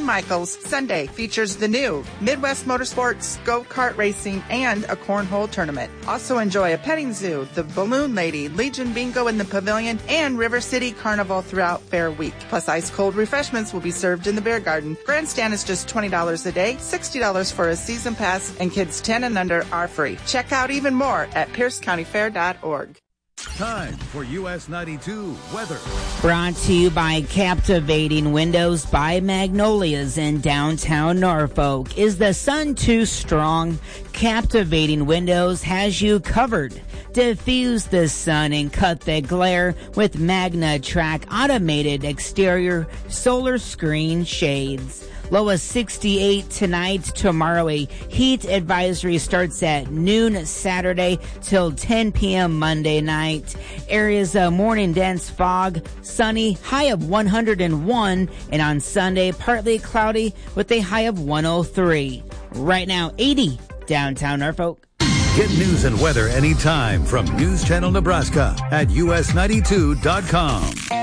Michaels Sunday features the new Midwest Motorsports go-kart racing and a cornhole tournament. Also enjoy a petting zoo, the Balloon Lady, Legion Bingo in the Pavilion, and River City Carnival throughout Fair Week. Plus ice-cold refreshments will be served in the beer garden. Grandstand is just $20 a day, $60 for a season pass, and kids 10 and under are free. Check out even more at piercecountyfair.org. Time for US 92 weather. Brought to you by Captivating Windows by Magnolias in downtown Norfolk. Is the sun too strong? Captivating Windows has you covered. Diffuse the sun and cut the glare with Magna Track automated exterior solar screen shades. Low of 68 tonight. Tomorrow, a heat advisory starts at noon Saturday till 10 p.m. Monday night. Areas of morning dense fog, sunny, high of 101. And on Sunday, partly cloudy with a high of 103. Right now, 80 downtown Norfolk. Get news and weather anytime from News Channel Nebraska at us92.com.